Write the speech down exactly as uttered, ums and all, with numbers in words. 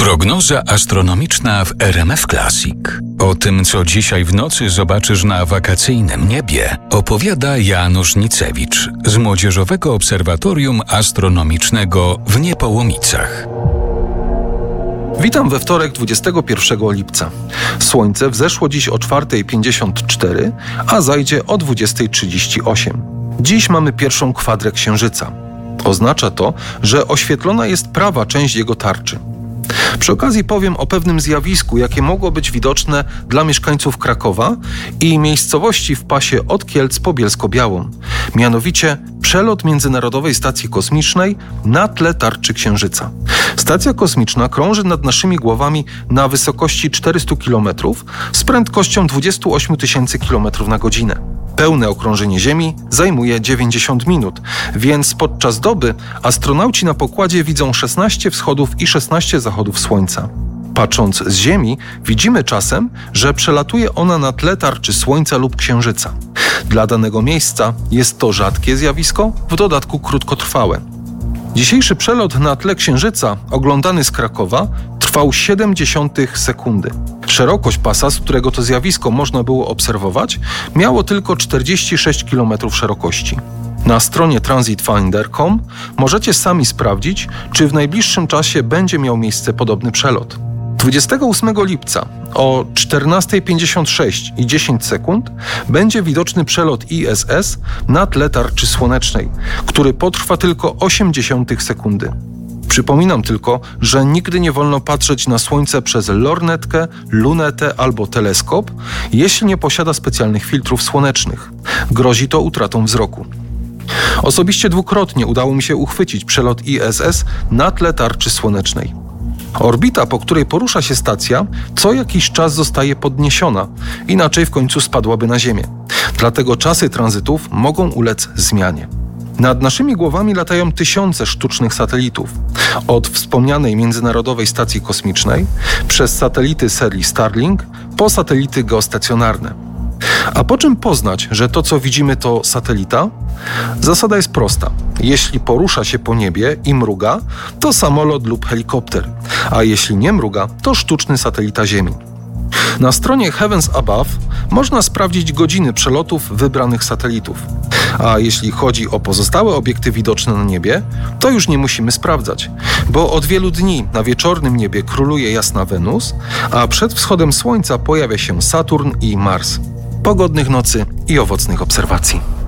Prognoza astronomiczna w R M F Classic. O tym, co dzisiaj w nocy zobaczysz na wakacyjnym niebie, opowiada Janusz Nicewicz z Młodzieżowego Obserwatorium Astronomicznego w Niepołomicach. Witam we wtorek dwudziestego pierwszego lipca. Słońce wzeszło dziś o czwarta pięćdziesiąt cztery, a zajdzie o dwudziesta trzydzieści osiem. Dziś mamy pierwszą kwadrę Księżyca. Oznacza to, że oświetlona jest prawa część jego tarczy. Przy okazji powiem o pewnym zjawisku, jakie mogło być widoczne dla mieszkańców Krakowa i miejscowości w pasie od Kielc po Bielsko-Białą. Mianowicie przelot Międzynarodowej Stacji Kosmicznej na tle tarczy Księżyca. Stacja kosmiczna krąży nad naszymi głowami na wysokości czterysta kilometrów z prędkością dwadzieścia osiem tysięcy kilometrów na godzinę. Pełne okrążenie Ziemi zajmuje dziewięćdziesiąt minut, więc podczas doby astronauci na pokładzie widzą szesnaście wschodów i szesnaście zachodów Słońca. Patrząc z Ziemi, widzimy czasem, że przelatuje ona na tle tarczy Słońca lub Księżyca. Dla danego miejsca jest to rzadkie zjawisko, w dodatku krótkotrwałe. Dzisiejszy przelot na tle Księżyca, oglądany z Krakowa, trwał siedemdziesiąt sekundy. Szerokość pasa, z którego to zjawisko można było obserwować, miało tylko czterdzieści sześć kilometrów szerokości. Na stronie transit finder kropka com możecie sami sprawdzić, czy w najbliższym czasie będzie miał miejsce podobny przelot. dwudziestego ósmego lipca o czternasta pięćdziesiąt sześć i dziesięć sekund będzie widoczny przelot I S S na tle tarczy słonecznej, który potrwa tylko osiemdziesiąt sekundy. Przypominam tylko, że nigdy nie wolno patrzeć na Słońce przez lornetkę, lunetę albo teleskop, jeśli nie posiada specjalnych filtrów słonecznych. Grozi to utratą wzroku. Osobiście dwukrotnie udało mi się uchwycić przelot I S S na tle tarczy słonecznej. Orbita, po której porusza się stacja, co jakiś czas zostaje podniesiona, inaczej w końcu spadłaby na Ziemię. Dlatego czasy tranzytów mogą ulec zmianie. Nad naszymi głowami latają tysiące sztucznych satelitów. Od wspomnianej Międzynarodowej Stacji Kosmicznej, przez satelity serii Starlink, po satelity geostacjonarne. A po czym poznać, że to, co widzimy, to satelita? Zasada jest prosta. Jeśli porusza się po niebie i mruga, to samolot lub helikopter, a jeśli nie mruga, to sztuczny satelita Ziemi. Na stronie Heavens Above można sprawdzić godziny przelotów wybranych satelitów. A jeśli chodzi o pozostałe obiekty widoczne na niebie, to już nie musimy sprawdzać, bo od wielu dni na wieczornym niebie króluje jasna Wenus, a przed wschodem Słońca pojawia się Saturn i Mars. Pogodnych nocy i owocnych obserwacji.